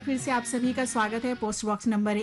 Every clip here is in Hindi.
फिर से आप सभी का स्वागत है पोस्ट बॉक्स नंबर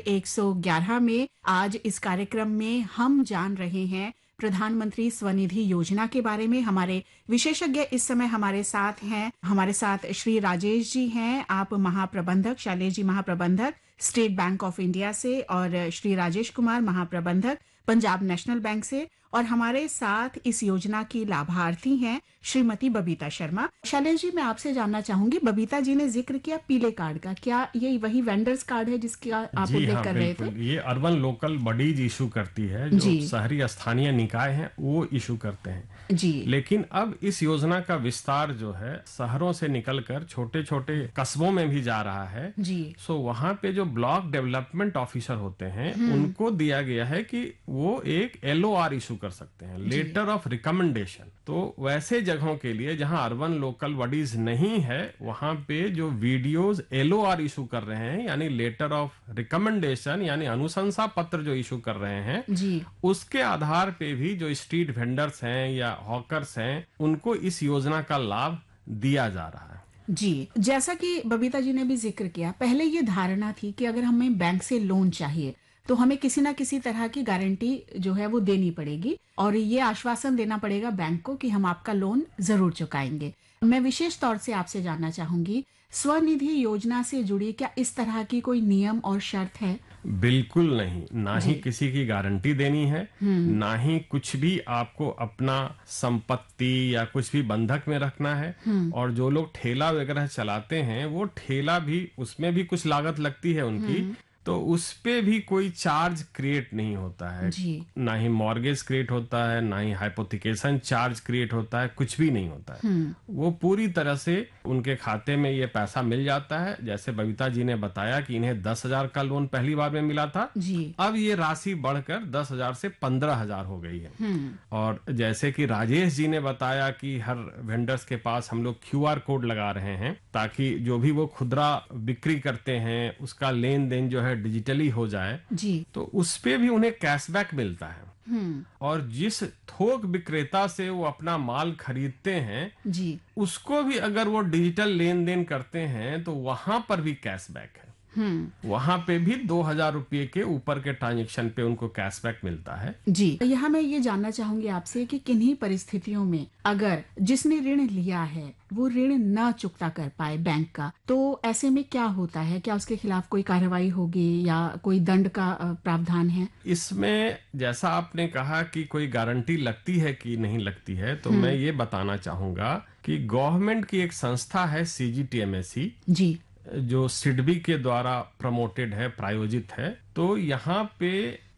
111 में। आज इस कार्यक्रम में हम जान रहे हैं प्रधानमंत्री स्वनिधि योजना के बारे में। हमारे विशेषज्ञ इस समय हमारे साथ हैं। हमारे साथ श्री राजेश जी हैं, आप महाप्रबंधक, शैलेश जी महाप्रबंधक स्टेट बैंक ऑफ इंडिया से, और श्री राजेश कुमार महाप्रबंधक पंजाब नेशनल बैंक से, और हमारे साथ इस योजना की लाभार्थी हैं श्रीमती बबीता शर्मा। शैलेश जी, मैं आपसे जानना चाहूंगी, बबीता जी ने जिक्र किया पीले कार्ड का, क्या ये वही वेंडर्स कार्ड है जिसका आप उल्लेख कर रहे थे? ये अर्बन लोकल बॉडीज इशू करती है, जो शहरी स्थानीय निकाय हैं वो इशू करते हैं जी। लेकिन अब इस योजना का विस्तार जो है शहरों से निकलकर छोटे छोटे कस्बों में भी जा रहा है जी। सो वहां पे जो ब्लॉक डेवलपमेंट ऑफिसर होते हैं उनको दिया गया है कि वो एक LOR इशू कर सकते हैं, लेटर ऑफ रिकमेंडेशन। तो वैसे जगहों के लिए जहां अर्बन लोकल बॉडीज नहीं है, वहां पे जो वीडियोज LOR इशू कर रहे हैं, यानी लेटर ऑफ रिकमेंडेशन यानी अनुशंसा पत्र जो इशू कर रहे हैं जी, उसके आधार पे भी जो स्ट्रीट वेंडर्स हैं या हॉकर्स हैं उनको इस योजना का लाभ दिया जा रहा है। जी। जैसा कि बबीता जी ने भी जिक्र किया, पहले ये धारणा थी कि अगर हमें बैंक से लोन चाहिए तो हमें किसी ना किसी तरह की गारंटी जो है वो देनी पड़ेगी, और ये आश्वासन देना पड़ेगा बैंक को कि हम आपका लोन जरूर चुकाएंगे। मैं विशेष तौर से आपसे जानना चाहूंगी, स्वनिधि योजना से जुड़ी क्या इस तरह की कोई नियम और शर्त है? बिल्कुल नहीं, ना ही किसी की गारंटी देनी है, ना ही कुछ भी आपको अपना संपत्ति या कुछ भी बंधक में रखना है। और जो लोग ठेला वगैरह चलाते हैं वो ठेला भी, उसमें भी कुछ लागत लगती है उनकी, तो उस पे भी कोई चार्ज क्रिएट नहीं होता है जी। ना ही मॉर्गेज क्रिएट होता है, ना ही हाइपोथिकेशन चार्ज क्रिएट होता है, कुछ भी नहीं होता है। वो पूरी तरह से उनके खाते में ये पैसा मिल जाता है। जैसे बबीता जी ने बताया कि इन्हें 10,000 का लोन पहली बार में मिला था जी। अब ये राशि बढ़कर 10,000 से 15,000 हो गई है। और जैसे कि राजेश जी ने बताया कि हर वेंडर्स के पास हम लोग QR कोड लगा रहे हैं ताकि जो भी वो खुदरा बिक्री करते हैं उसका लेन देन जो है डिजिटली हो जाए जी। तो उस पे भी उन्हें कैशबैक मिलता है। और जिस थोक विक्रेता से वो अपना माल खरीदते हैं जी। उसको भी अगर वो डिजिटल लेन देन करते हैं तो वहां पर भी कैशबैक है। वहां पे भी 2,000 रुपये के ऊपर के ट्रांजेक्शन पे उनको कैशबैक मिलता है। जी। यहाँ मैं ये जानना चाहूंगी आपसे कि किन्हीं परिस्थितियों में अगर जिसने ऋण लिया है वो ऋण न चुकता कर पाए बैंक का, तो ऐसे में क्या होता है? क्या उसके खिलाफ कोई कार्रवाई होगी या कोई दंड का प्रावधान है? इसमें जैसा आपने कहा कि कोई गारंटी लगती है कि नहीं लगती है, तो मैं ये बताना चाहूंगा कि गवर्नमेंट की एक संस्था है CGTMSE जी। जो सिडबी के द्वारा प्रमोटेड है, प्रायोजित है। तो यहाँ पे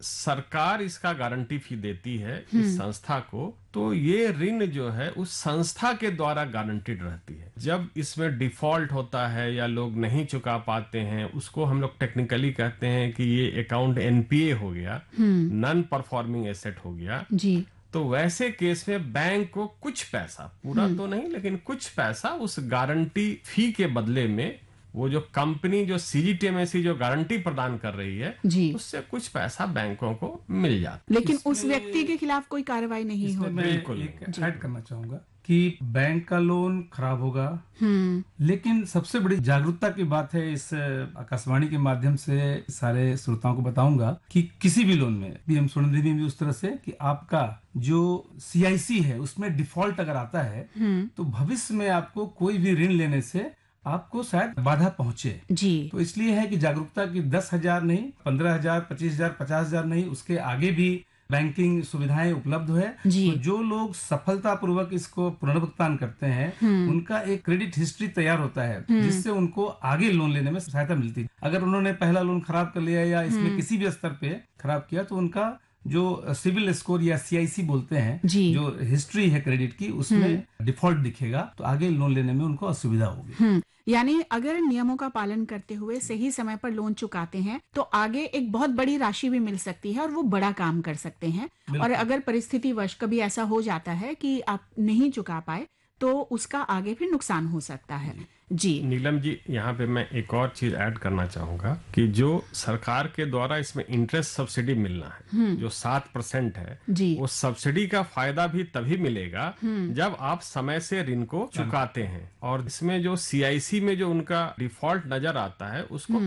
सरकार इसका गारंटी फी देती है इस संस्था को, तो ये ऋण जो है उस संस्था के द्वारा गारंटीड रहती है। जब इसमें डिफॉल्ट होता है या लोग नहीं चुका पाते हैं, उसको हम लोग टेक्निकली कहते हैं कि ये अकाउंट NPA हो गया, नॉन परफॉर्मिंग एसेट हो गया जी। तो वैसे केस में बैंक को कुछ पैसा, पूरा तो नहीं लेकिन कुछ पैसा उस गारंटी फी के बदले में, वो जो कंपनी जो CGTMSE जो गारंटी प्रदान कर रही है जी। उससे कुछ पैसा बैंकों को मिल जाता। लेकिन उस व्यक्ति के खिलाफ कोई कार्रवाई नहीं होती। मैं एक ऐड करना चाहूंगा कि बैंक का लोन खराब होगा, लेकिन सबसे बड़ी जागरूकता की बात है, इस आकाशवाणी के माध्यम से सारे श्रोताओं को बताऊंगा कि किसी भी लोन में भी, हम स्वनिधि में भी उस तरह से कि आपका जो CIC है उसमें डिफॉल्ट अगर आता है तो भविष्य में आपको कोई भी ऋण लेने से आपको शायद बाधा पहुंचे जी। तो इसलिए है कि जागरूकता की 10,000 नहीं, 15,000, 25,000, 50,000 नहीं, उसके आगे भी बैंकिंग सुविधाएं उपलब्ध है। तो जो लोग सफलतापूर्वक इसको पुनर्भुगतान करते हैं उनका एक क्रेडिट हिस्ट्री तैयार होता है जिससे उनको आगे लोन लेने में सहायता मिलती है। अगर उन्होंने पहला लोन खराब कर लिया या इसमें किसी भी स्तर पे खराब किया तो उनका जो सिविल स्कोर या CIC बोलते हैं, जो हिस्ट्री है क्रेडिट की, उसमें डिफॉल्ट दिखेगा तो आगे लोन लेने में उनको असुविधा होगी। यानी अगर नियमों का पालन करते हुए सही समय पर लोन चुकाते हैं तो आगे एक बहुत बड़ी राशि भी मिल सकती है और वो बड़ा काम कर सकते हैं। और अगर परिस्थिति वश कभी ऐसा हो जाता है कि आप नहीं चुका पाए तो उसका आगे फिर नुकसान हो सकता है। जी नीलम जी, यहाँ पे मैं एक और चीज ऐड करना चाहूंगा कि जो सरकार के द्वारा इसमें इंटरेस्ट सब्सिडी मिलना है, जो 7% है, जी वो सब्सिडी का फायदा भी तभी मिलेगा जब आप समय से ऋण को चुकाते हैं। और इसमें जो CIC में जो उनका डिफॉल्ट नजर आता है उसको